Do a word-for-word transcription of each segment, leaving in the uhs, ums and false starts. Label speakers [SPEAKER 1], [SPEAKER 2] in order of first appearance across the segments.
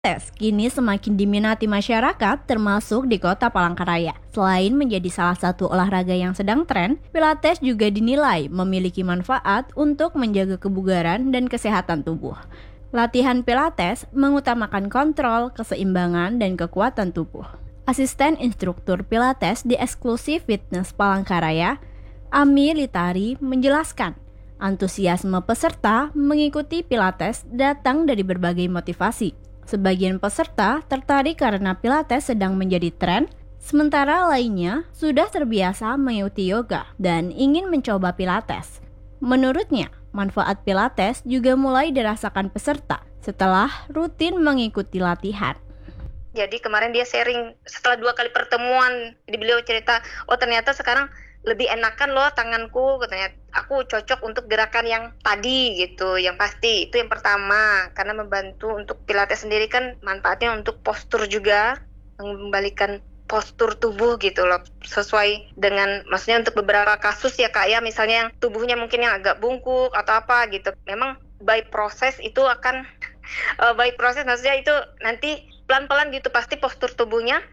[SPEAKER 1] Pilates kini semakin diminati masyarakat termasuk di kota Palangkaraya. Selain menjadi salah satu olahraga yang sedang tren, Pilates juga dinilai memiliki manfaat untuk menjaga kebugaran dan kesehatan tubuh. Latihan Pilates mengutamakan kontrol, keseimbangan, dan kekuatan tubuh. Asisten instruktur Pilates di Eksklusif Fitness Palangkaraya, Ami Litari, menjelaskan, antusiasme peserta mengikuti Pilates datang dari berbagai motivasi. Sebagian peserta tertarik karena Pilates sedang menjadi tren, sementara lainnya sudah terbiasa mengikuti yoga dan ingin mencoba Pilates. Menurutnya, manfaat Pilates juga mulai dirasakan peserta setelah rutin mengikuti latihan.
[SPEAKER 2] Jadi kemarin dia sharing setelah dua kali pertemuan, jadi beliau cerita, oh ternyata sekarang lebih enakan loh tanganku, katanya aku cocok untuk gerakan yang tadi gitu, yang pasti itu yang pertama, karena membantu untuk Pilates sendiri kan manfaatnya untuk postur juga, mengembalikan postur tubuh gitu loh, sesuai dengan, maksudnya untuk beberapa kasus ya kak ya, misalnya yang tubuhnya mungkin yang agak bungkuk atau apa gitu, memang by proses itu akan uh, by proses maksudnya itu nanti pelan-pelan gitu pasti postur tubuhnya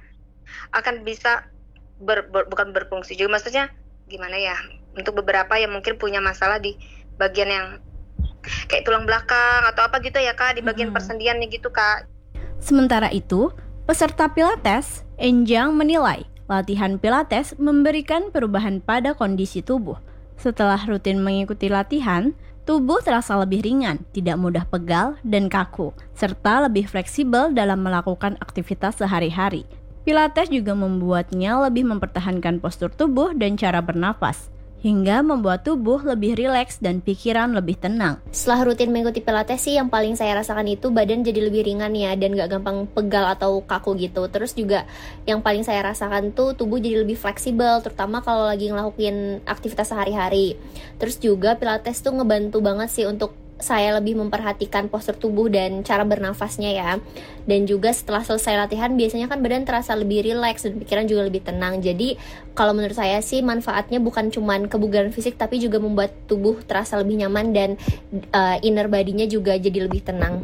[SPEAKER 2] akan bisa Ber, ber, bukan berfungsi juga, maksudnya gimana ya, untuk beberapa yang mungkin punya masalah di bagian yang kayak tulang belakang atau apa gitu ya kak, di bagian hmm. persendiannya gitu kak.
[SPEAKER 1] Sementara itu, peserta Pilates, Enjang, menilai latihan Pilates memberikan perubahan pada kondisi tubuh. Setelah rutin mengikuti latihan, tubuh terasa lebih ringan, tidak mudah pegal dan kaku, serta lebih fleksibel dalam melakukan aktivitas sehari-hari. Pilates juga membuatnya lebih mempertahankan postur tubuh dan cara bernafas, hingga membuat tubuh lebih rileks dan pikiran lebih tenang.
[SPEAKER 3] Setelah rutin mengikuti Pilates sih, yang paling saya rasakan itu badan jadi lebih ringan ya, dan gak gampang pegal atau kaku gitu. Terus juga yang paling saya rasakan tuh tubuh jadi lebih fleksibel, terutama kalau lagi ngelakuin aktivitas sehari-hari. Terus juga Pilates tuh ngebantu banget sih untuk saya lebih memperhatikan postur tubuh dan cara bernafasnya ya. Dan juga setelah selesai latihan biasanya kan badan terasa lebih rileks dan pikiran juga lebih tenang. Jadi kalau menurut saya sih manfaatnya bukan cuman kebugaran fisik, tapi juga membuat tubuh terasa lebih nyaman dan uh, inner body-nya juga jadi lebih tenang.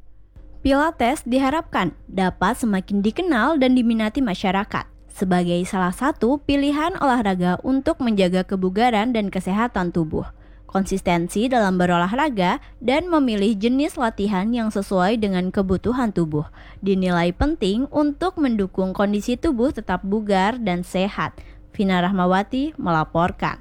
[SPEAKER 1] Pilates diharapkan dapat semakin dikenal dan diminati masyarakat sebagai salah satu pilihan olahraga untuk menjaga kebugaran dan kesehatan tubuh. Konsistensi dalam berolahraga dan memilih jenis latihan yang sesuai dengan kebutuhan tubuh dinilai penting untuk mendukung kondisi tubuh tetap bugar dan sehat. Vina Rahmawati melaporkan.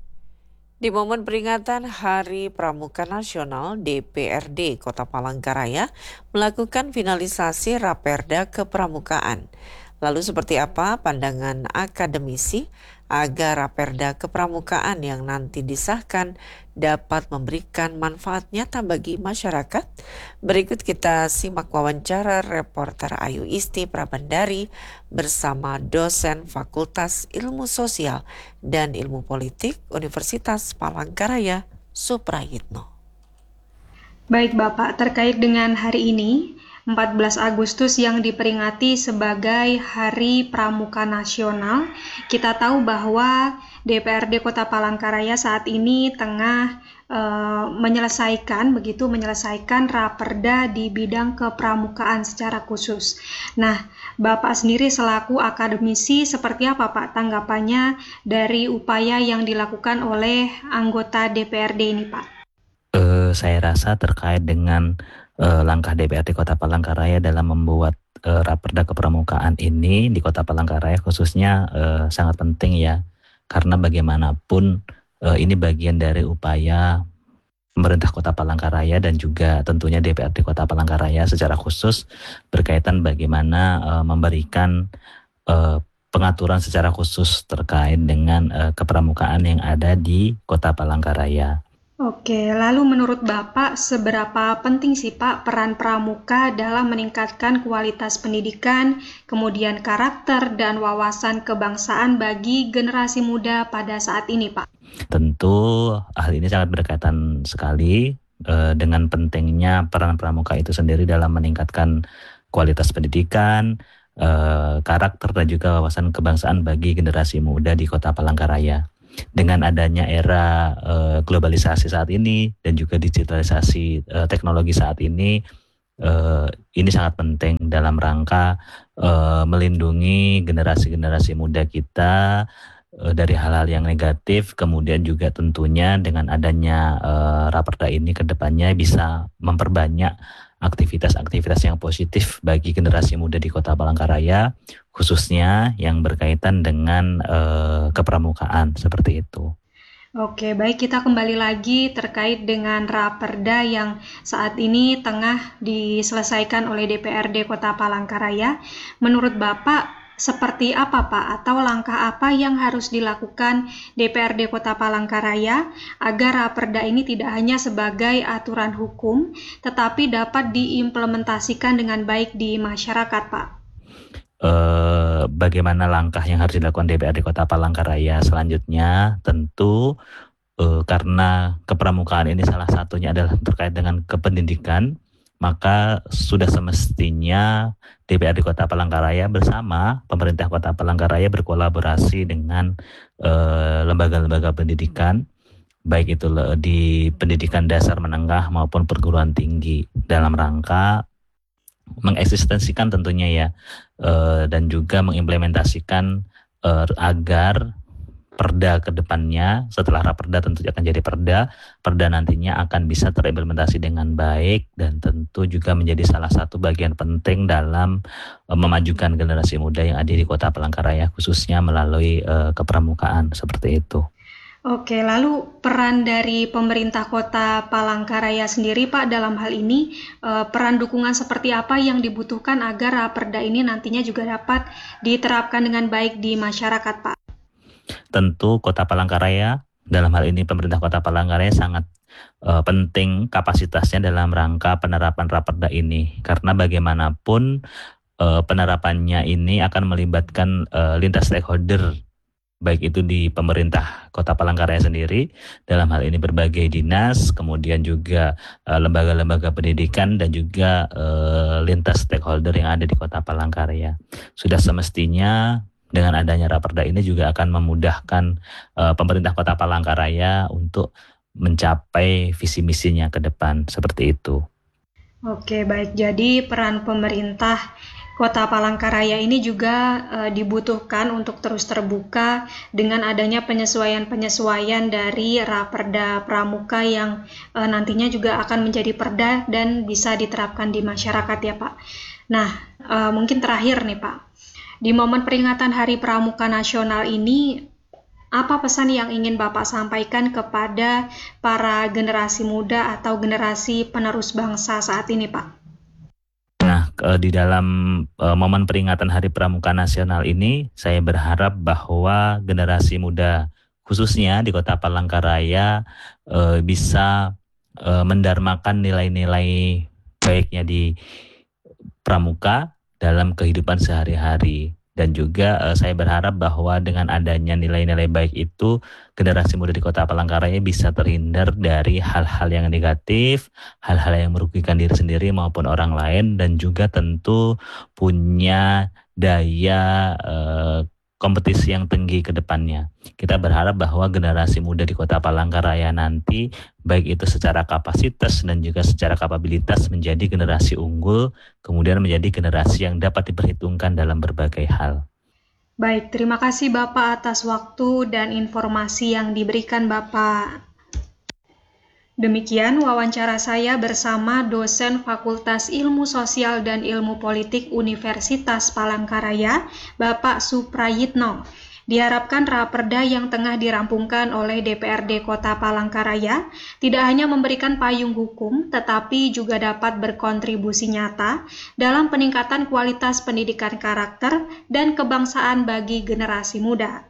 [SPEAKER 4] Di momen peringatan Hari Pramuka Nasional, D P R D Kota Palangkaraya melakukan finalisasi Raperda Kepramukaan. Lalu seperti apa pandangan akademisi agar Raperda Kepramukaan yang nanti disahkan dapat memberikan manfaat nyata bagi masyarakat? Berikut kita simak wawancara reporter Ayu Isti Prabandari bersama dosen Fakultas Ilmu Sosial dan Ilmu Politik Universitas Palangkaraya, Suprayitno.
[SPEAKER 5] Baik Bapak, terkait dengan hari ini, empat belas Agustus yang diperingati sebagai Hari Pramuka Nasional, kita tahu bahwa D P R D Kota Palangkaraya saat ini tengah e, menyelesaikan begitu menyelesaikan raperda di bidang kepramukaan secara khusus. Nah, Bapak sendiri selaku akademisi seperti apa Pak tanggapannya dari upaya yang dilakukan oleh anggota D P R D ini Pak?
[SPEAKER 6] Uh, saya rasa terkait dengan Uh, langkah D P R D Kota Palangkaraya dalam membuat uh, Raperda Kepramukaan ini di Kota Palangkaraya khususnya uh, sangat penting ya, karena bagaimanapun uh, ini bagian dari upaya pemerintah Kota Palangkaraya dan juga tentunya D P R D Kota Palangkaraya secara khusus berkaitan bagaimana uh, memberikan uh, pengaturan secara khusus terkait dengan uh, kepramukaan yang ada di Kota Palangkaraya.
[SPEAKER 5] Oke, lalu menurut Bapak seberapa penting sih Pak peran pramuka dalam meningkatkan kualitas pendidikan, kemudian karakter dan wawasan kebangsaan bagi generasi muda pada saat ini Pak?
[SPEAKER 6] Tentu hal ini sangat berkaitan sekali eh, dengan pentingnya peran pramuka itu sendiri dalam meningkatkan kualitas pendidikan, eh, karakter dan juga wawasan kebangsaan bagi generasi muda di Kota Palangkaraya. Dengan adanya era uh, globalisasi saat ini dan juga digitalisasi uh, teknologi saat ini, uh, ini sangat penting dalam rangka uh, melindungi generasi-generasi muda kita uh, dari hal-hal yang negatif. Kemudian juga tentunya dengan adanya uh, Raperda ini ke depannya bisa memperbanyak aktivitas-aktivitas yang positif bagi generasi muda di Kota Palangkaraya, khususnya yang berkaitan dengan uh, kepramukaan seperti itu.
[SPEAKER 5] Oke, baik, kita kembali lagi terkait dengan Raperda yang saat ini tengah diselesaikan oleh D P R D Kota Palangkaraya. Menurut Bapak, seperti apa Pak, atau langkah apa yang harus dilakukan D P R D Kota Palangkaraya agar Raperda ini tidak hanya sebagai aturan hukum, tetapi dapat diimplementasikan dengan baik di masyarakat, Pak?
[SPEAKER 6] Uh, bagaimana langkah yang harus dilakukan D P R D Kota Palangkaraya selanjutnya? Tentu uh, karena kepramukaan ini salah satunya adalah terkait dengan kependidikan, maka sudah semestinya D P R D Kota Palangkaraya bersama pemerintah Kota Palangkaraya berkolaborasi dengan uh, lembaga-lembaga pendidikan, baik itu di pendidikan dasar, menengah maupun perguruan tinggi, dalam rangka mengeksistensikan tentunya ya uh, dan juga mengimplementasikan uh, agar Perda ke depannya setelah Raperda tentunya akan jadi Perda. Perda nantinya akan bisa terimplementasi dengan baik dan tentu juga menjadi salah satu bagian penting dalam uh, memajukan generasi muda yang ada di Kota Palangkaraya, khususnya melalui uh, kepramukaan seperti itu.
[SPEAKER 5] Oke, lalu peran dari pemerintah Kota Palangkaraya sendiri Pak dalam hal ini, eh, peran dukungan seperti apa yang dibutuhkan agar Raperda ini nantinya juga dapat diterapkan dengan baik di masyarakat Pak?
[SPEAKER 6] Tentu Kota Palangkaraya, dalam hal ini pemerintah Kota Palangkaraya sangat uh, penting kapasitasnya dalam rangka penerapan Raperda ini, karena bagaimanapun uh, penerapannya ini akan melibatkan uh, lintas stakeholder, baik itu di pemerintah Kota Palangkaraya sendiri, dalam hal ini berbagai dinas, kemudian juga uh, lembaga-lembaga pendidikan dan juga uh, lintas stakeholder yang ada di Kota Palangkaraya. Sudah semestinya dengan adanya Raperda ini juga akan memudahkan uh, pemerintah Kota Palangkaraya untuk mencapai visi misinya ke depan, seperti itu.
[SPEAKER 5] Oke, baik. Jadi peran pemerintah Kota Palangkaraya ini juga e, dibutuhkan untuk terus terbuka dengan adanya penyesuaian-penyesuaian dari Raperda Pramuka yang e, nantinya juga akan menjadi perda dan bisa diterapkan di masyarakat ya Pak. Nah, e, mungkin terakhir nih Pak, di momen peringatan Hari Pramuka Nasional ini, apa pesan yang ingin Bapak sampaikan kepada para generasi muda atau generasi penerus bangsa saat ini Pak?
[SPEAKER 6] Di dalam uh, momen peringatan Hari Pramuka Nasional ini, saya berharap bahwa generasi muda khususnya di Kota Palangkaraya uh, bisa uh, mendarmakan nilai-nilai baiknya di pramuka dalam kehidupan sehari-hari. Dan juga uh, saya berharap bahwa dengan adanya nilai-nilai baik itu, generasi muda di Kota Palangkaraya bisa terhindar dari hal-hal yang negatif, hal-hal yang merugikan diri sendiri maupun orang lain, dan juga tentu punya daya uh, kompetisi yang tinggi ke depannya. Kita berharap bahwa generasi muda di Kota Palangkaraya nanti, baik itu secara kapasitas dan juga secara kapabilitas, menjadi generasi unggul, kemudian menjadi generasi yang dapat diperhitungkan dalam berbagai hal.
[SPEAKER 5] Baik, terima kasih Bapak atas waktu dan informasi yang diberikan Bapak. Demikian wawancara saya bersama dosen Fakultas Ilmu Sosial dan Ilmu Politik Universitas Palangkaraya, Bapak Suprayitno. Diharapkan Raperda yang tengah dirampungkan oleh D P R D Kota Palangkaraya tidak hanya memberikan payung hukum, tetapi juga dapat berkontribusi nyata dalam peningkatan kualitas pendidikan karakter dan kebangsaan bagi generasi muda.